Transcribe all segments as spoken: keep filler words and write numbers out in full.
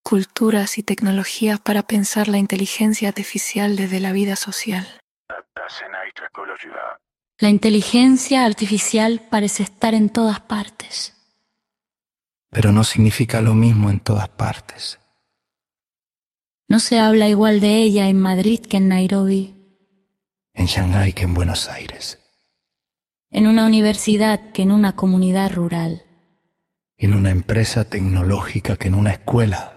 culturas y tecnologías para pensar la inteligencia artificial desde la vida social. La inteligencia artificial parece estar en todas partes. Pero no significa lo mismo en todas partes. No se habla igual de ella en Madrid que en Nairobi. En Shanghái que en Buenos Aires. En una universidad que en una comunidad rural. En una empresa tecnológica que en una escuela.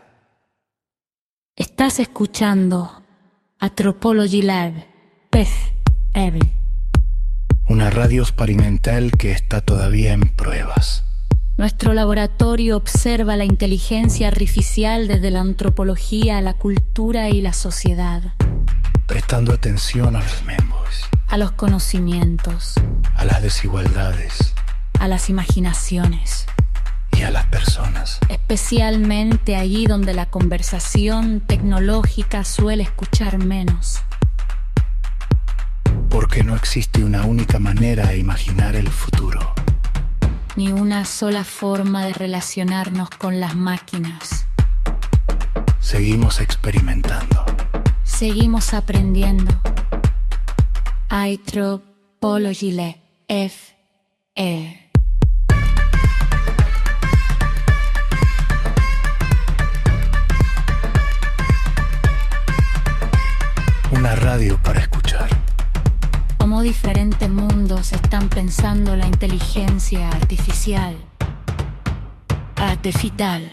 Estás escuchando Anthropology Lab, P E T L. Una radio experimental que está todavía en pruebas. Nuestro laboratorio observa la inteligencia artificial desde la antropología, la cultura y la sociedad. Prestando atención a los membros. A los conocimientos. A las desigualdades. A las imaginaciones. Y a las personas. Especialmente allí donde la conversación tecnológica suele escuchar menos. Porque no existe una única manera de imaginar el futuro. Ni una sola forma de relacionarnos con las máquinas. Seguimos experimentando. Seguimos aprendiendo. Anthropology Lab, F E. Una radio para escuchar. Cómo diferentes mundos están pensando la inteligencia artificial. Artificial.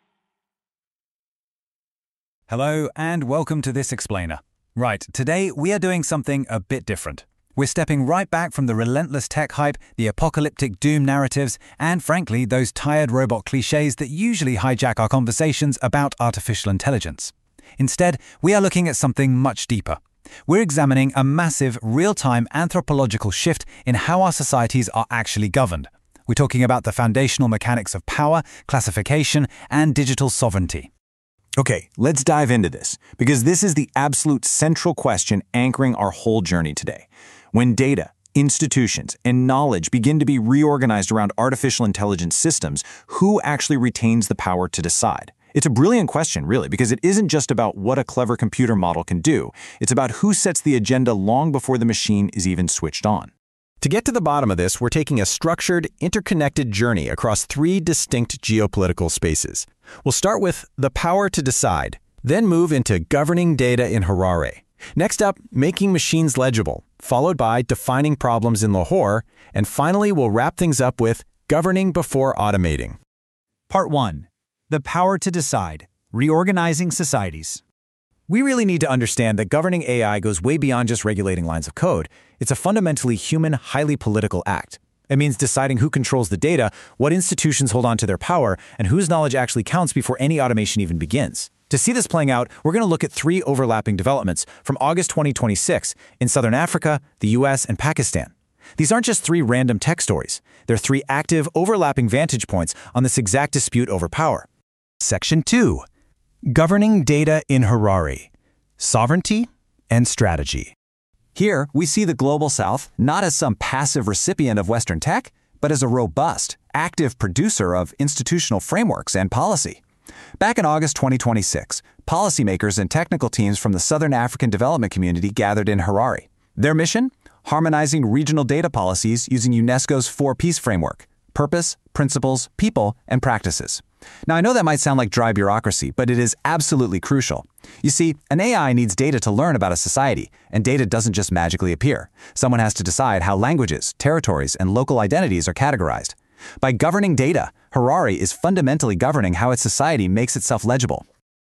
Hello and welcome to This Explainer. Right, today we are doing something a bit different. We're stepping right back from the relentless tech hype, the apocalyptic doom narratives, and frankly, those tired robot cliches that usually hijack our conversations about artificial intelligence. Instead, we are looking at something much deeper. We're examining a massive, real-time anthropological shift in how our societies are actually governed. We're talking about the foundational mechanics of power, classification, and digital sovereignty. Okay, let's dive into this, because this is the absolute central question anchoring our whole journey today. When data, institutions, and knowledge begin to be reorganized around artificial intelligence systems, who actually retains the power to decide? It's a brilliant question, really, because it isn't just about what a clever computer model can do. It's about who sets the agenda long before the machine is even switched on. To get to the bottom of this, we're taking a structured, interconnected journey across three distinct geopolitical spaces. We'll start with the power to decide, then move into governing data in Harare. Next up, making machines legible, followed by defining problems in Lahore, and finally we'll wrap things up with governing before automating. Part one. The power to decide. Reorganizing societies. We really need to understand that governing A I goes way beyond just regulating lines of code. It's a fundamentally human, highly political act. It means deciding who controls the data, what institutions hold on to their power, and whose knowledge actually counts before any automation even begins. To see this playing out, we're going to look at three overlapping developments from August twenty twenty-six in Southern Africa, the U S, and Pakistan. These aren't just three random tech stories. They're three active, overlapping vantage points on this exact dispute over power. Section two. Governing data in Harare. Sovereignty and strategy. Here, we see the Global South not as some passive recipient of Western tech, but as a robust, active producer of institutional frameworks and policy. Back in August twenty twenty-six, policymakers and technical teams from the Southern African Development Community gathered in Harare. Their mission? Harmonizing regional data policies using UNESCO's four-piece framework: purpose, principles, people, and practices. Now, I know that might sound like dry bureaucracy, but it is absolutely crucial. You see, an A I needs data to learn about a society, and data doesn't just magically appear. Someone has to decide how languages, territories, and local identities are categorized. By governing data, Harare is fundamentally governing how its society makes itself legible.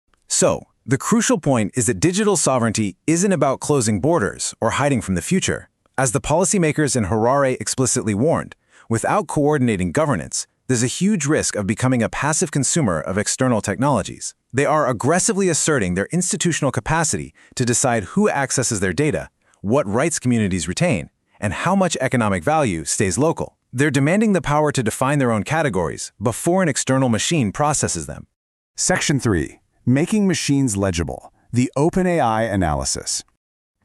So, the crucial point is that digital sovereignty isn't about closing borders or hiding from the future. As the policymakers in Harare explicitly warned, without coordinating governance, there's a huge risk of becoming a passive consumer of external technologies. They are aggressively asserting their institutional capacity to decide who accesses their data, what rights communities retain, and how much economic value stays local. They're demanding the power to define their own categories before an external machine processes them. Section three. Making machines legible. The OpenAI analysis.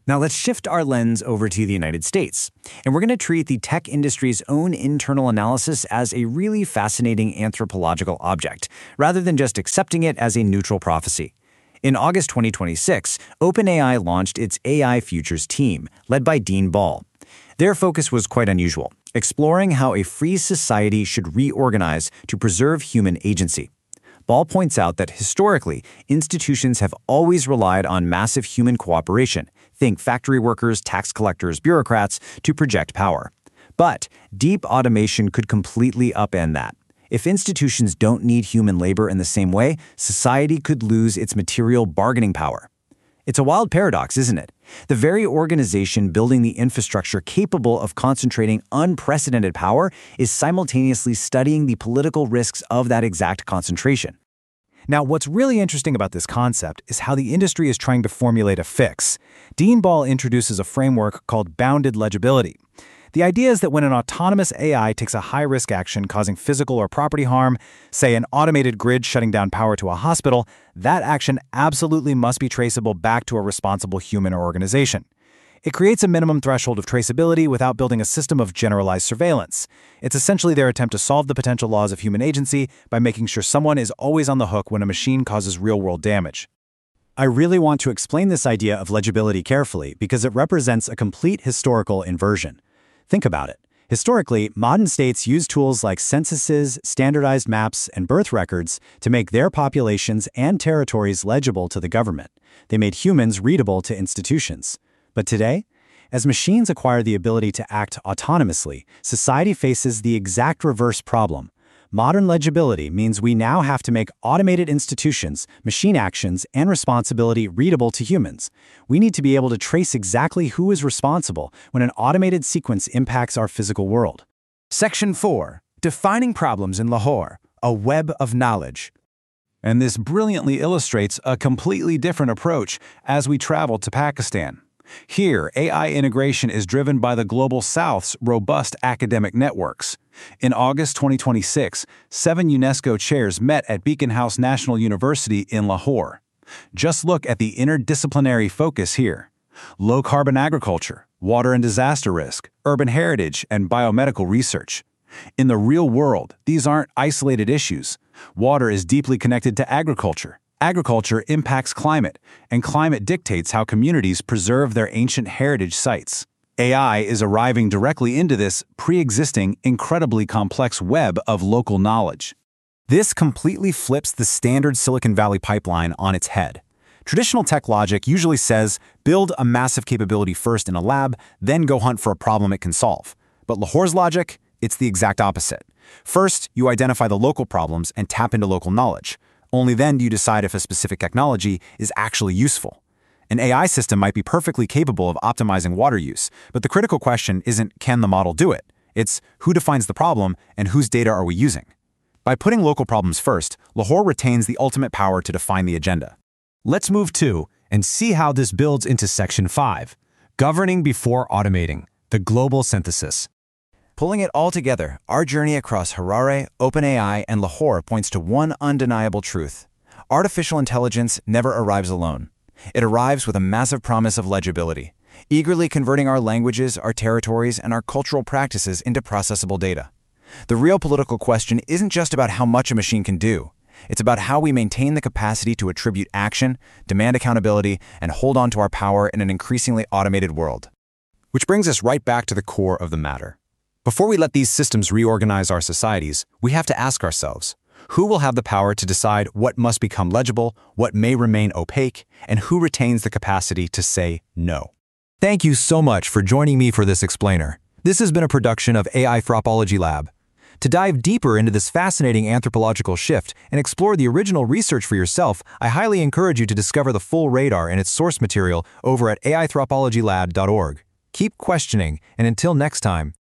Now let's shift our lens over to the United States, and we're going to treat the tech industry's own internal analysis as a really fascinating anthropological object, rather than just accepting it as a neutral prophecy. In August twenty twenty-six, OpenAI launched its A I Futures team, led by Dean Ball. Their focus was quite unusual, exploring how a free society should reorganize to preserve human agency. Ball points out that historically, institutions have always relied on massive human cooperation, think factory workers, tax collectors, bureaucrats, to project power. But deep automation could completely upend that. If institutions don't need human labor in the same way, society could lose its material bargaining power. It's a wild paradox, isn't it? The very organization building the infrastructure capable of concentrating unprecedented power is simultaneously studying the political risks of that exact concentration. Now, what's really interesting about this concept is how the industry is trying to formulate a fix. Dean Ball introduces a framework called bounded legibility. The idea is that when an autonomous A I takes a high-risk action causing physical or property harm, say an automated grid shutting down power to a hospital, that action absolutely must be traceable back to a responsible human or organization. It creates a minimum threshold of traceability without building a system of generalized surveillance. It's essentially their attempt to solve the potential laws of human agency by making sure someone is always on the hook when a machine causes real-world damage. I really want to explain this idea of legibility carefully because it represents a complete historical inversion. Think about it. Historically, modern states used tools like censuses, standardized maps, and birth records to make their populations and territories legible to the government. They made humans readable to institutions. But today, as machines acquire the ability to act autonomously, society faces the exact reverse problem. Modern legibility means we now have to make automated institutions, machine actions, and responsibility readable to humans. We need to be able to trace exactly who is responsible when an automated sequence impacts our physical world. Section four. Defining Problems in Lahore, a Web of Knowledge. And this brilliantly illustrates a completely different approach as we travel to Pakistan. Here, A I integration is driven by the Global South's robust academic networks. In August twenty twenty-six, seven UNESCO chairs met at Beacon House National University in Lahore. Just look at the interdisciplinary focus here. Low-carbon agriculture, water and disaster risk, urban heritage, and biomedical research. In the real world, these aren't isolated issues. Water is deeply connected to agriculture. Agriculture impacts climate, and climate dictates how communities preserve their ancient heritage sites. A I is arriving directly into this pre-existing, incredibly complex web of local knowledge. This completely flips the standard Silicon Valley pipeline on its head. Traditional tech logic usually says, build a massive capability first in a lab, then go hunt for a problem it can solve. But Lahore's logic, it's the exact opposite. First, you identify the local problems and tap into local knowledge. Only then do you decide if a specific technology is actually useful. An A I system might be perfectly capable of optimizing water use, but the critical question isn't can the model do it? It's who defines the problem and whose data are we using? By putting local problems first, Lahore retains the ultimate power to define the agenda. Let's move to and see how this builds into Section five, Governing Before Automating, the Global Synthesis. Pulling it all together, our journey across Harare, OpenAI, and Lahore points to one undeniable truth. Artificial intelligence never arrives alone. It arrives with a massive promise of legibility, eagerly converting our languages, our territories, and our cultural practices into processable data. The real political question isn't just about how much a machine can do. It's about how we maintain the capacity to attribute action, demand accountability, and hold on to our power in an increasingly automated world. Which brings us right back to the core of the matter. Before we let these systems reorganize our societies, we have to ask ourselves, who will have the power to decide what must become legible, what may remain opaque, and who retains the capacity to say no? Thank you so much for joining me for this explainer. This has been a production of A I Anthropology Lab. To dive deeper into this fascinating anthropological shift and explore the original research for yourself, I highly encourage you to discover the full radar and its source material over at A I anthropology lab dot org. Keep questioning, and until next time,